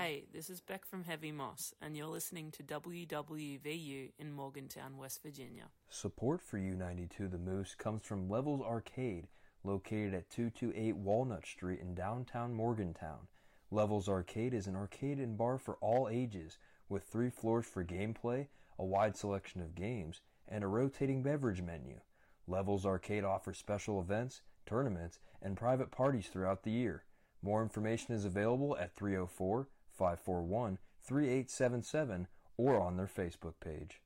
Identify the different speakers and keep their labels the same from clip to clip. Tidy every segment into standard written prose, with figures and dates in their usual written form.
Speaker 1: Hey, this is Beck from Heavy Moss, and you're listening to WWVU in Morgantown, West Virginia.
Speaker 2: Support for U92 The Moose comes from Levels Arcade, located at 228 Walnut Street in downtown Morgantown. Levels Arcade is an arcade and bar for all ages, with 3 floors for gameplay, a wide selection of games, and a rotating beverage menu. Levels Arcade offers special events, tournaments, and private parties throughout the year. More information is available at 304-541-3877 or on their Facebook page.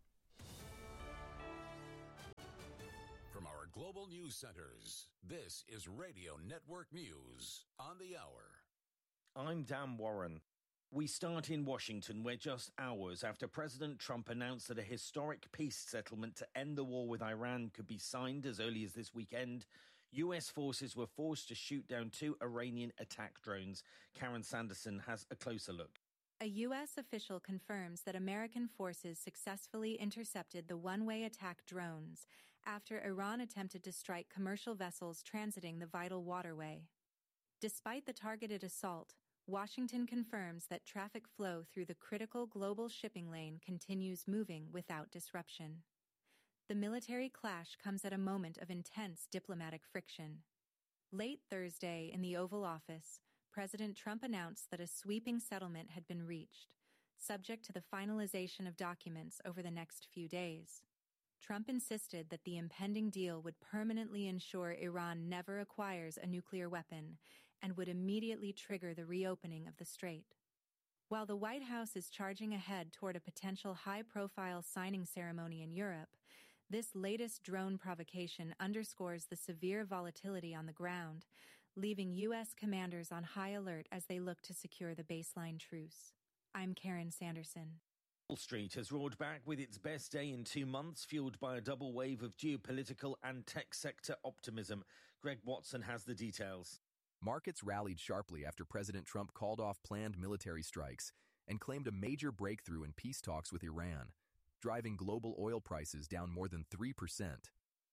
Speaker 3: From our global news centers, this is Radio Network News on the Hour.
Speaker 4: I'm Dan Warren. We start in Washington, where just hours after President Trump announced that a historic peace settlement to end the war with Iran could be signed as early as this weekend, U.S. forces were forced to shoot down 2 Iranian attack drones. Karen Sanderson has a closer look.
Speaker 5: A U.S. official confirms that American forces successfully intercepted the one-way attack drones after Iran attempted to strike commercial vessels transiting the vital waterway. Despite the targeted assault, Washington confirms that traffic flow through the critical global shipping lane continues moving without disruption. The military clash comes at a moment of intense diplomatic friction. Late Thursday in the Oval Office, President Trump announced that a sweeping settlement had been reached, subject to the finalization of documents over the next few days. Trump insisted that the impending deal would permanently ensure Iran never acquires a nuclear weapon and would immediately trigger the reopening of the strait. While the White House is charging ahead toward a potential high-profile signing ceremony in Europe, this latest drone provocation underscores the severe volatility on the ground, leaving U.S. commanders on high alert as they look to secure the baseline truce. I'm Karen Sanderson.
Speaker 4: Wall Street has roared back with its best day in 2 months, fueled by a double wave of geopolitical and tech sector optimism. Greg Watson has the details.
Speaker 6: Markets rallied sharply after President Trump called off planned military strikes and claimed a major breakthrough in peace talks with Iran, driving global oil prices down more than 3%.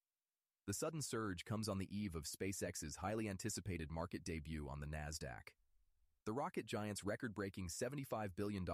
Speaker 6: The sudden surge comes on the eve of SpaceX's highly anticipated market debut on the Nasdaq. The rocket giant's record-breaking $75 billion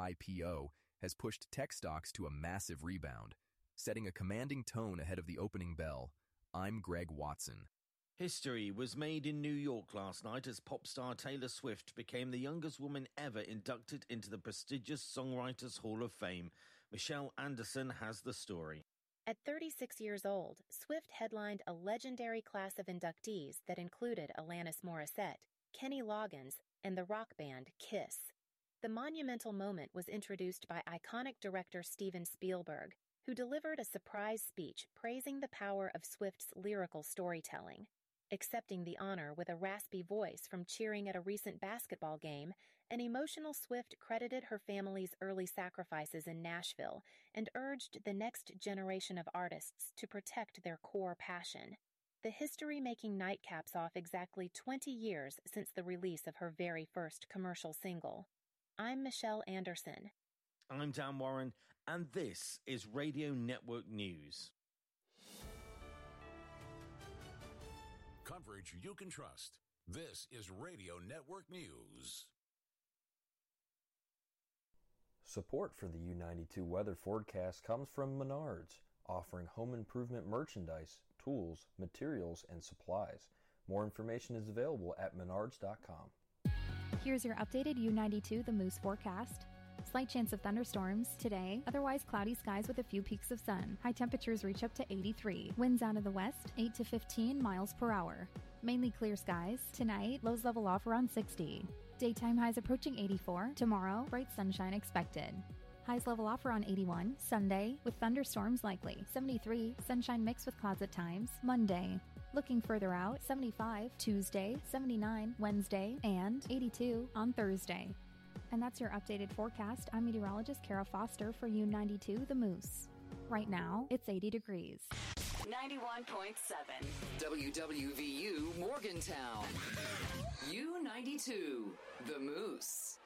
Speaker 6: IPO has pushed tech stocks to a massive rebound, setting a commanding tone ahead of the opening bell. I'm Greg Watson.
Speaker 4: History was made in New York last night as pop star Taylor Swift became the youngest woman ever inducted into the prestigious Songwriters Hall of Fame. Michelle Anderson has the story.
Speaker 7: At 36 years old, Swift headlined a legendary class of inductees that included Alanis Morissette, Kenny Loggins, and the rock band Kiss. The monumental moment was introduced by iconic director Steven Spielberg, who delivered a surprise speech praising the power of Swift's lyrical storytelling. Accepting the honor with a raspy voice from cheering at a recent basketball game, an emotional Swift credited her family's early sacrifices in Nashville and urged the next generation of artists to protect their core passion. The history-making night caps off exactly 20 years since the release of her very first commercial single. I'm Michelle Anderson.
Speaker 4: I'm Dan Warren, and this is Radio Network News.
Speaker 3: Coverage you can trust. This is Radio Network News.
Speaker 2: Support for the U92 weather forecast comes from Menards, offering home improvement merchandise, tools, materials, and supplies. More information is available at menards.com.
Speaker 8: Here's your updated U92 The Moose forecast. Slight chance of thunderstorms today, otherwise cloudy skies with a few peaks of sun. High temperatures reach up to 83. Winds out of the west, 8 to 15 miles per hour. Mainly clear skies. Tonight, lows level off around 60. Daytime highs approaching 84. Tomorrow, bright sunshine expected. Highs level off around 81. Sunday, with thunderstorms likely. 73. Sunshine mixed with clouds at times. Monday. Looking further out, 75 Tuesday, 79 Wednesday, and 82 on Thursday. And that's your updated forecast. I'm meteorologist Kara Foster for U92 The Moose. Right now, it's 80 degrees.
Speaker 9: 91.7 WWVU Morgantown. U92 The Moose.